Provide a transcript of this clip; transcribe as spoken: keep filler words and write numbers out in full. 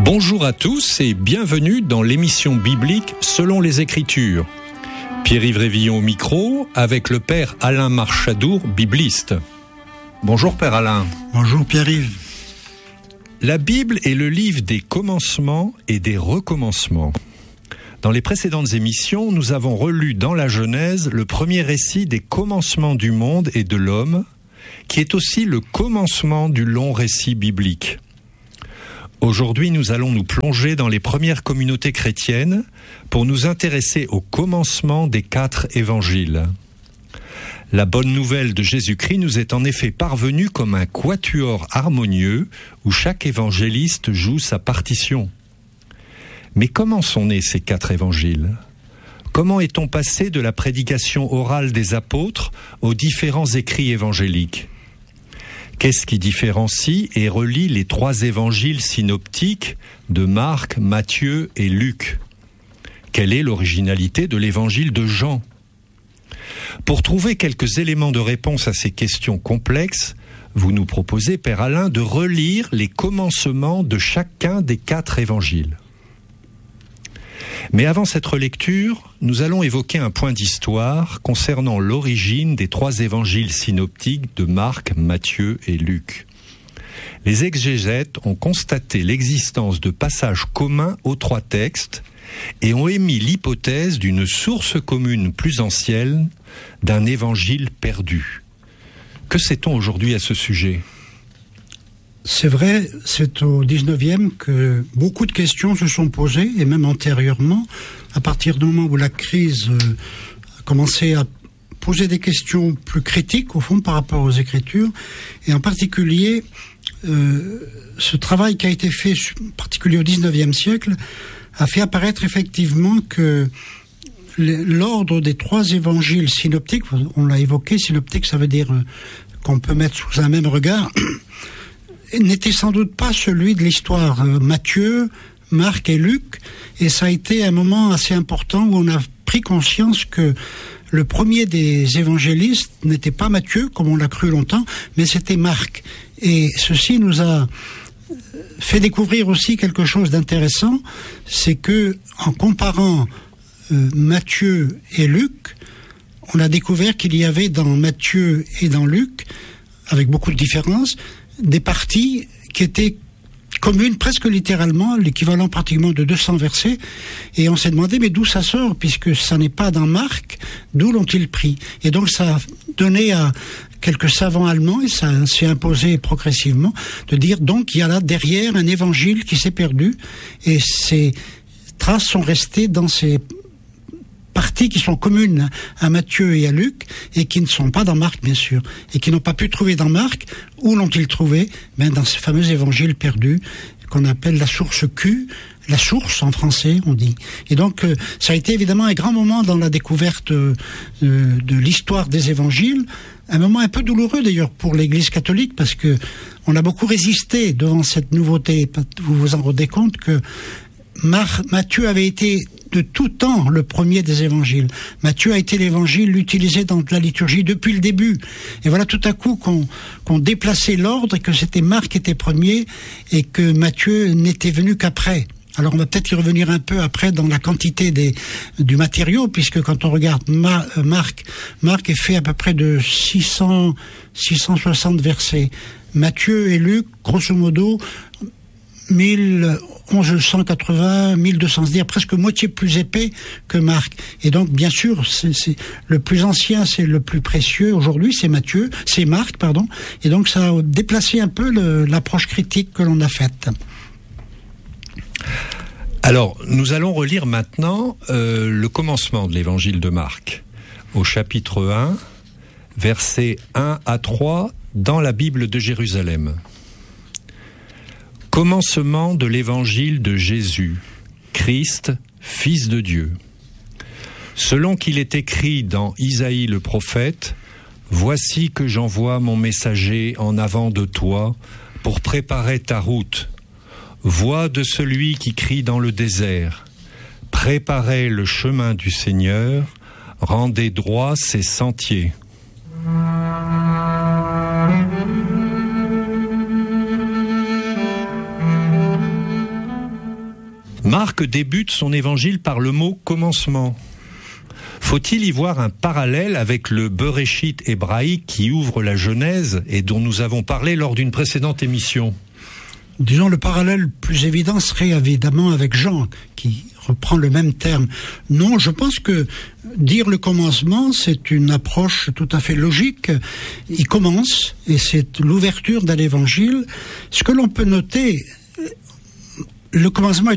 Bonjour à tous et bienvenue dans l'émission biblique Selon les Écritures. Pierre-Yves Révillon au micro avec le Père Alain Marchadour, bibliste. Bonjour Père Alain. Bonjour Pierre-Yves. La Bible est le livre des commencements et des recommencements. Dans les précédentes émissions, nous avons relu dans la Genèse le premier récit des commencements du monde et de l'homme, qui est aussi le commencement du long récit biblique. Aujourd'hui, nous allons nous plonger dans les premières communautés chrétiennes pour nous intéresser au commencement des quatre évangiles. La bonne nouvelle de Jésus-Christ nous est en effet parvenue comme un quatuor harmonieux où chaque évangéliste joue sa partition. Mais comment sont nés ces quatre évangiles ? Comment est-on passé de la prédication orale des apôtres aux différents écrits évangéliques ? Qu'est-ce qui différencie et relie les trois évangiles synoptiques de Marc, Matthieu et Luc ? Quelle est l'originalité de l'évangile de Jean ? Pour trouver quelques éléments de réponse à ces questions complexes, vous nous proposez, Père Alain, de relire les commencements de chacun des quatre évangiles. Mais avant cette relecture, nous allons évoquer un point d'histoire concernant l'origine des trois évangiles synoptiques de Marc, Matthieu et Luc. Les exégètes ont constaté l'existence de passages communs aux trois textes et ont émis l'hypothèse d'une source commune plus ancienne, d'un évangile perdu. Que sait-on aujourd'hui à ce sujet ? C'est vrai, c'est au dix-neuvième que beaucoup de questions se sont posées, et même antérieurement, à partir du moment où la crise a commencé à poser des questions plus critiques, au fond, par rapport aux Écritures, et en particulier, euh, ce travail qui a été fait, en particulier au dix-neuvième siècle, a fait apparaître effectivement que l'ordre des trois évangiles synoptiques, on l'a évoqué, synoptique, ça veut dire qu'on peut mettre sous un même regard, n'était sans doute pas celui de l'histoire. Matthieu, Marc et Luc, et ça a été un moment assez important où on a pris conscience que le premier des évangélistes n'était pas Matthieu, comme on l'a cru longtemps, mais c'était Marc. Et ceci nous a fait découvrir aussi quelque chose d'intéressant, c'est que en comparant euh, Matthieu et Luc, on a découvert qu'il y avait dans Matthieu et dans Luc, avec beaucoup de différences, des parties qui étaient communes presque littéralement, l'équivalent pratiquement de deux cents versets, et on s'est demandé mais d'où ça sort, puisque ça n'est pas dans Marc, d'où l'ont-ils pris ? Et donc ça a donné à quelques savants allemands, et ça s'est imposé progressivement, de dire donc il y a là derrière un évangile qui s'est perdu, et ces traces sont restées dans ces parties qui sont communes à Matthieu et à Luc, et qui ne sont pas dans Marc, bien sûr, et qui n'ont pas pu trouver dans Marc. Où l'ont-ils trouvé ? Ben, dans ce fameux évangile perdu, qu'on appelle la source Q, la source en français, on dit. Et donc, euh, ça a été évidemment un grand moment dans la découverte euh, de l'histoire des évangiles, un moment un peu douloureux d'ailleurs pour l'Église catholique, parce que on a beaucoup résisté devant cette nouveauté. Vous vous en rendez compte que Mar- Matthieu avait été de tout temps le premier des évangiles. Matthieu a été l'évangile utilisé dans la liturgie depuis le début. Et voilà tout à coup qu'on, qu'on déplaçait l'ordre et que c'était Marc qui était premier et que Matthieu n'était venu qu'après. Alors on va peut-être y revenir un peu après dans la quantité des, du matériau, puisque quand on regarde Ma, euh, Marc, Marc est fait à peu près de six cents, six cent soixante versets. Matthieu et Luc, grosso modo, mille onze cent quatre-vingts, mille deux cents, c'est-à-dire presque moitié plus épais que Marc. Et donc, bien sûr, c'est, c'est le plus ancien, c'est le plus précieux. Aujourd'hui, c'est Matthieu, c'est Marc, pardon. Et donc, ça a déplacé un peu le, l'approche critique que l'on a faite. Alors, nous allons relire maintenant euh, le commencement de l'évangile de Marc, au chapitre un, versets un à trois, dans la Bible de Jérusalem. Commencement de l'évangile de Jésus, Christ, Fils de Dieu. Selon qu'il est écrit dans Isaïe le prophète, « Voici que j'envoie mon messager en avant de toi pour préparer ta route. Voix de celui qui crie dans le désert, préparez le chemin du Seigneur, rendez droit ses sentiers. » Marc débute son évangile par le mot « commencement ». Faut-il y voir un parallèle avec le Beréchit hébraïque qui ouvre la Genèse et dont nous avons parlé lors d'une précédente émission ? Disons, le parallèle plus évident serait évidemment avec Jean, qui reprend le même terme. Non, je pense que dire le commencement, c'est une approche tout à fait logique. Il commence, et c'est l'ouverture d'un évangile. Ce que l'on peut noter, le commencement est